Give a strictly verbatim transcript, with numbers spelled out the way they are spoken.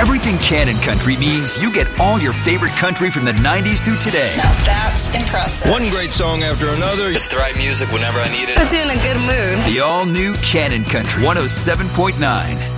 Everything Cannon Country means you get all your favorite country from the nineties through today. Now that's impressive. One great song after another. It's the right music whenever I need it. Puts you in a good mood. The all-new Cannon Country one oh seven point nine.